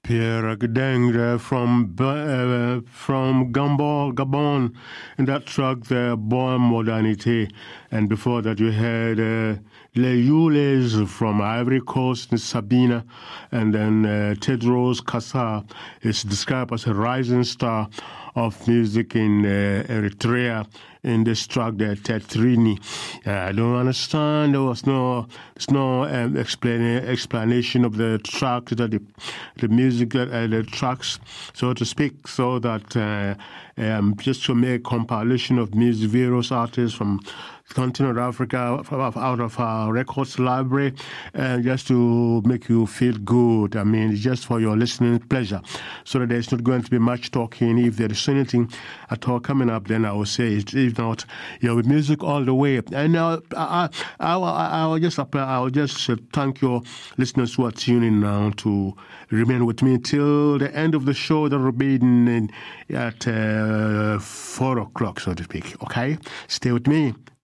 Pierre Agdeng from Gabon, and that track there, Born Modernité. And before that, you had Les Yules from Ivory Coast, and Sabina, and then Tedros Kassa is described as a rising star of music in Eritrea. In this track there, Tetrini. I don't understand. There's no explanation of the track, that the music, the tracks, so to speak, so that just to make compilation of music, various artists from continent of Africa out of our records library, just to make you feel good. I mean, just for your listening pleasure, so that there's not going to be much talking. If there is anything at all coming up, then I will say it. If not, with music all the way. And now I will just thank your listeners who are tuning now to remain with me till the end of the show. That will be at 4 o'clock, so to speak. Okay, stay with me.